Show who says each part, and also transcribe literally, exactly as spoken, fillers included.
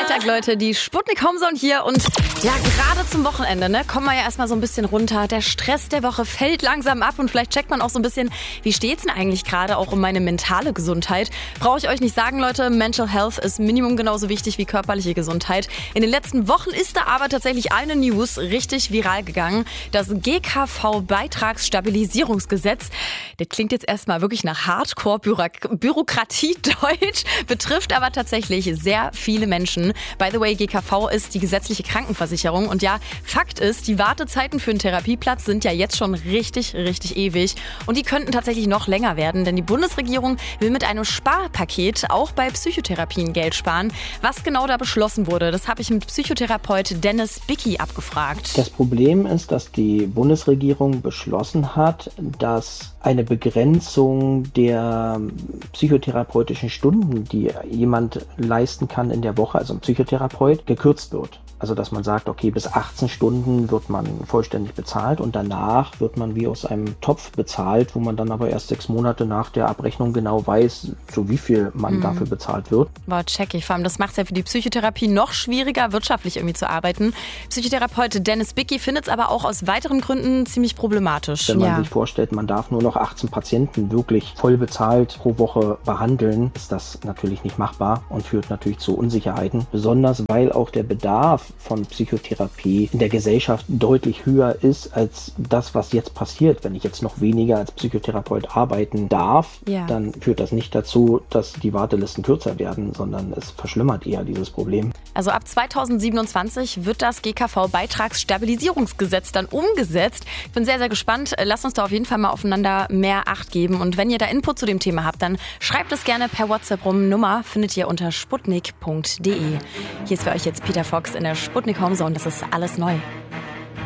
Speaker 1: Freitag, Leute, die Sputnik Homezone hier und ja, gerade zum Wochenende, ne, kommen wir ja erstmal so ein bisschen runter. Der Stress der Woche fällt langsam ab und vielleicht checkt man auch so ein bisschen, wie steht's denn eigentlich gerade auch um meine mentale Gesundheit? Brauche ich euch nicht sagen, Leute, Mental Health ist Minimum genauso wichtig wie körperliche Gesundheit. In den letzten Wochen ist da aber tatsächlich eine News richtig viral gegangen. Das G K V-Beitragsstabilisierungsgesetz, das klingt jetzt erstmal wirklich nach Hardcore-Bürokratie-Deutsch, betrifft aber tatsächlich sehr viele Menschen. By the way, G K V ist die gesetzliche Krankenversicherung und ja, Fakt ist, die Wartezeiten für einen Therapieplatz sind ja jetzt schon richtig, richtig ewig und die könnten tatsächlich noch länger werden, denn die Bundesregierung will mit einem Sparpaket auch bei Psychotherapien Geld sparen. Was genau da beschlossen wurde, das habe ich mit Psychotherapeut Dennis Bicki abgefragt.
Speaker 2: Das Problem ist, dass die Bundesregierung beschlossen hat, dass eine Begrenzung der psychotherapeutischen Stunden, die jemand leisten kann in der Woche, also ein Psychotherapeut, gekürzt wird. Also dass man sagt, okay, bis achtzehn Stunden wird man vollständig bezahlt und danach wird man wie aus einem Topf bezahlt, wo man dann aber erst sechs Monate nach der Abrechnung genau weiß, zu wie viel man mhm. dafür bezahlt wird.
Speaker 1: Boah, check ich. Vor allem, das macht es ja für die Psychotherapie noch schwieriger, wirtschaftlich irgendwie zu arbeiten. Psychotherapeut Dennis Bicki findet es aber auch aus weiteren Gründen ziemlich problematisch.
Speaker 2: Wenn man
Speaker 1: ja.
Speaker 2: sich vorstellt, man darf nur noch achtzehn Patienten wirklich voll bezahlt pro Woche behandeln, ist das natürlich nicht machbar und führt natürlich zu Unsicherheiten. Besonders, weil auch der Bedarf von Psychotherapie in der Gesellschaft deutlich höher ist als das, was jetzt passiert. Wenn ich jetzt noch weniger als Psychotherapeut arbeiten darf, ja. dann führt das nicht dazu, dass die Wartelisten kürzer werden, sondern es verschlimmert eher dieses Problem.
Speaker 1: Also ab zweitausendsiebenundzwanzig wird das G K V-Beitragsstabilisierungsgesetz dann umgesetzt. Ich bin sehr, sehr gespannt. Lasst uns da auf jeden Fall mal aufeinander mehr Acht geben. Und wenn ihr da Input zu dem Thema habt, dann schreibt es gerne per WhatsApp rum. Nummer findet ihr unter sputnik punkt de. Hier ist für euch jetzt Peter Fox in der Sputnik Homezone. Das ist alles neu.